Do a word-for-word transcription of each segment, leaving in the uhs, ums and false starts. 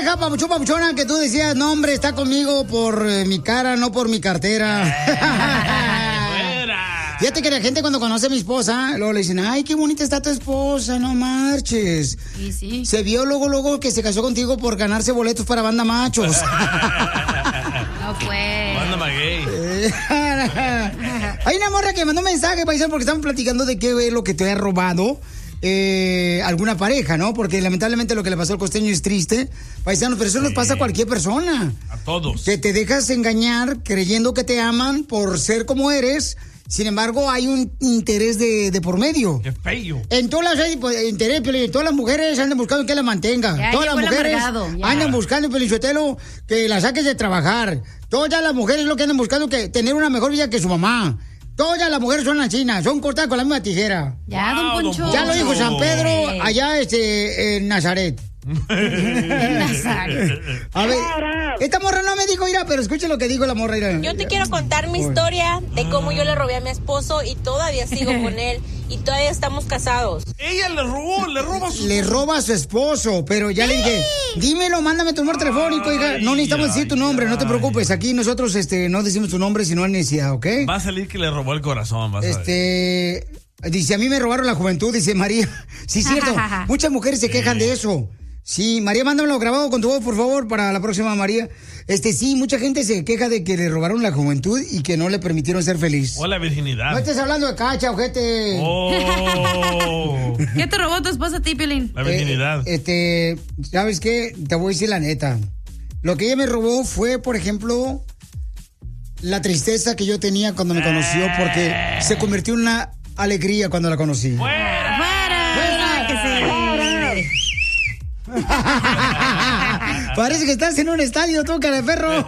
pareja, papuchón, papuchona, que tú decías, no, hombre, está conmigo por eh, mi cara, no por mi cartera. Fíjate que la gente cuando conoce a mi esposa, luego le dicen, ay, qué bonita está tu esposa, no marches. Sí, sí. Se vio luego, luego que se casó contigo por ganarse boletos para Banda Machos. No fue. Banda Maguey. Hay una morra que mandó un mensaje, paisano, porque estamos platicando de qué es lo que te ha robado eh, alguna pareja, ¿no? Porque lamentablemente lo que le pasó al costeño es triste, paisano, pero eso nos pasa a cualquier persona. A todos. Que te dejas engañar creyendo que te aman por ser como eres. Sin embargo, hay un interés de, de por medio. ¡Qué feo! En todas las pues, interés, Piolín, todas las mujeres andan buscando que la mantenga. Ya todas las llegó el mujeres amargado, ya. andan buscando, Pelichotelo, que la saques de trabajar. Todas las mujeres lo que andan buscando que tener una mejor vida que su mamá. Todas las mujeres son chinas, son cortadas con la misma tijera. Ya, don Poncho. Ya lo dijo San Pedro allá este, en Nazaret. Nazaret. A ver, esta morra no me dijo, mira, pero escuche lo que dijo la morra. Mira. Yo te quiero contar mi historia de cómo yo le robé a mi esposo y todavía sigo con él y todavía estamos casados. Ella le robó, le roba a su Le roba a su esposo, pero ya le dije, dímelo, mándame tu número telefónico, hija. No necesitamos decir tu nombre, no te preocupes. Aquí nosotros este, no decimos tu nombre si no hay necesidad, ¿ok? Va a salir que le robó el corazón, vas a ver. Este, dice, a mí me robaron la juventud, dice María. Sí, cierto, muchas mujeres se quejan de eso. Sí, María, mándamelo grabado con tu voz, por favor, para la próxima, María. Este, sí, mucha gente se queja de que le robaron la juventud y que no le permitieron ser feliz. O la virginidad. No estés hablando de cacha, ojete. Oh. ¿Qué te robó tu esposa a ti, Piolín? La virginidad. Eh, este, ¿sabes qué? Te voy a decir la neta. Lo que ella me robó fue, por ejemplo, la tristeza que yo tenía cuando me conoció, porque se convirtió en una alegría cuando la conocí. ¡Fuera! ¡Fuera! ¡Fuera! ¡Que se... Parece que estás en un estadio, tú, cara de perro.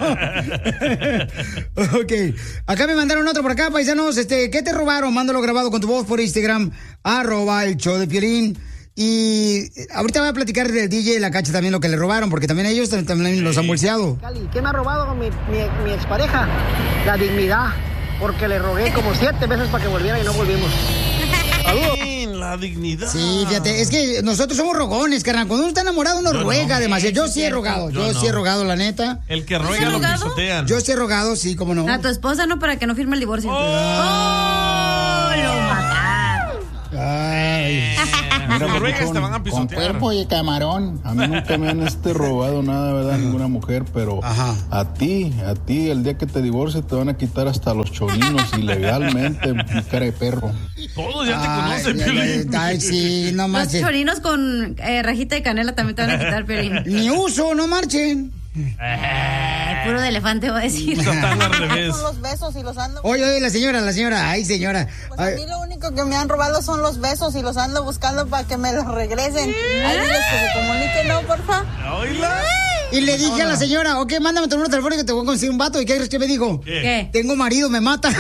Ok. Acá me mandaron otro por acá, paisanos. Este, ¿qué te robaron? Mándalo grabado con tu voz por Instagram, arroba el show de Piolín. Y ahorita voy a platicar del D J y la Cacha también lo que le robaron, porque también ellos también los han bolseado. ¿Qué me ha robado mi, mi, mi expareja? La dignidad, porque le rogué como siete veces para que volviera y no volvimos. ¡Saludos! La dignidad. Sí, fíjate, es que nosotros somos rogones, carnal. Cuando uno está enamorado, uno Yo ruega no. demasiado. Yo sí he rogado, yo, Yo no. sí he rogado, la neta. El que ¿Has ruega lo rogado? pisotean. Yo sí he rogado, sí, cómo no. A tu esposa, ¿no? Para que no firme el divorcio. Oh. ¡Oh! Lo mataron. Ay. Si ruegas te van a Con pisotear. cuerpo y camarón. A mí nunca me han este robado nada, ¿verdad? Ninguna mujer, pero Ajá. a ti, a ti, el día que te divorcies te van a quitar hasta los chorinos ilegalmente, mi cara de perro. Todos ya te Ay, conocen, ay, Piolín. ay, sí, no Los marchen. chorinos con eh, rajita de canela también te van a quitar, Piolín. Ni uso, no marchen. Eh, puro de elefante, voy a decir. Están al revés. Son los besos y los ando... Oye, oye, la señora, la señora, ay, señora. Pues Ay, a mí lo único que me han robado son los besos y los ando buscando para que me los regresen. Ahí diles que se comuniquen, ¿no, porfa? Oíla. y le dije a la señora, ok, mándame tu número telefónico que te voy a conseguir un vato. ¿Y qué crees que me dijo? ¿Qué? ¿Qué? Tengo marido, me mata.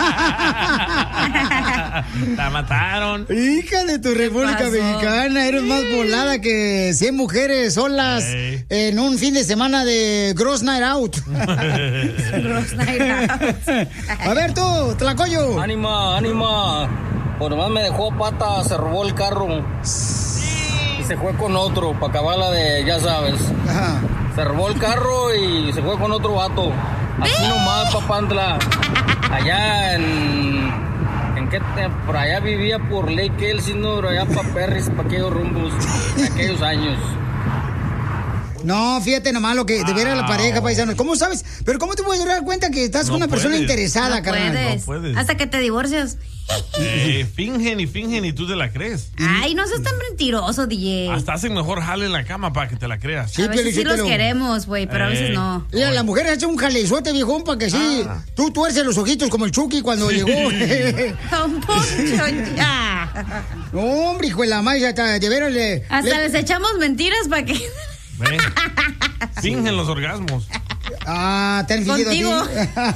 La mataron. Hija de tu República pasó? Mexicana, eres más volada que cien mujeres solas Ey. en un fin de semana de Gross Night Out. Gross night out. A ver tú, Tlacoyo. Ánima, ánima. Por más me dejó pata, se robó el carro. Y se fue con otro, para acabarla de, ya sabes. Ajá. Se robó el carro y se fue con otro vato. Así nomás, papantla. Allá en... ¿En qué te, por allá vivía por Lake Elsinore, allá para Perris, para aquellos rumbos, en aquellos años. No, fíjate nomás lo que de ver a la Wow. pareja, paisanos. ¿Cómo sabes? Pero ¿cómo te puedes dar cuenta que estás No con una persona puedes. interesada, No carnal? puedes. No puedes. Hasta que te divorcias. Eh, fingen y fingen y tú te la crees. Ay, no seas tan mentiroso, D J. Hasta hacen mejor jale en la cama para que te la creas. Sí, A veces sí Piolichotelo. los queremos, güey, pero a veces Ey. no. Mira, la mujer hace un jalezote, viejón, para que sí. Ah. Tú tuerces los ojitos como el Chucky cuando llegó. Don Poncho, ya. No, hombre, hijo de la maíz, hasta de veras le... Hasta le- les echamos mentiras para que... ¿Ve? Fingen los orgasmos. Ah, te han fingido a ti. Contigo.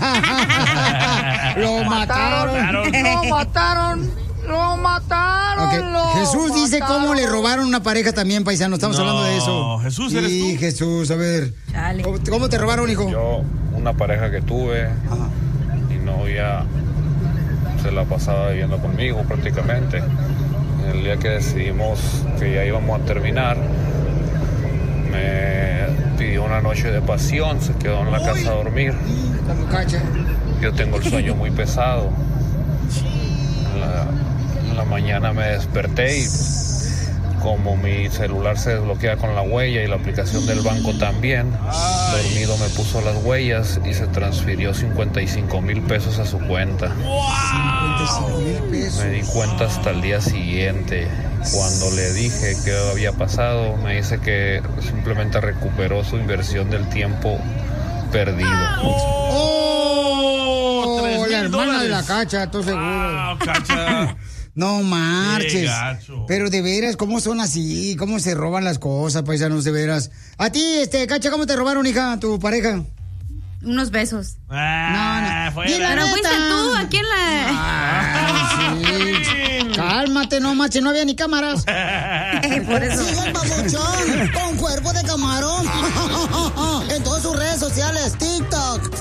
Lo mataron. Lo mataron, lo mataron. Ok, lo Jesús dice mataron. cómo le robaron una pareja también, paisano. Estamos No, hablando de eso. Jesús, sí, ¿eres tú? Jesús, a ver. Chale. ¿Cómo, cómo te robaron, hijo? Yo, una pareja que tuve, Ajá. mi novia se la pasaba viviendo conmigo prácticamente. El día que decidimos que ya íbamos a terminar, me una noche de pasión, se quedó en la casa a dormir. Yo tengo el sueño muy pesado. En la, en la mañana me desperté y como mi celular se desbloquea con la huella y la aplicación del banco también, dormido me puso las huellas y se transfirió cincuenta y cinco mil pesos a su cuenta. Me di cuenta hasta el día siguiente. Cuando le dije qué había pasado, me dice que simplemente recuperó su inversión del tiempo perdido. ¡Oh! oh la hermana dólares. de la Cacha, estoy seguro. Wow, Cacha. No marches. Pero de veras, ¿cómo son así? ¿Cómo se roban las cosas, paisanos, de veras? A ti, este, Cacha, ¿cómo te robaron, hija, tu pareja? Unos besos. Ah, no, no. Pero fuiste tú, aquí en la... Ay, sí. Cálmate, no, macho, no había ni cámaras. Por eso. Sigue el babuchón con cuerpo de camarón. En todas sus redes sociales, TikTok,